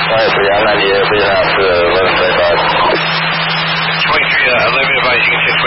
Right, so yeah, 98, 3.5 to 11.5. 23, 11 advising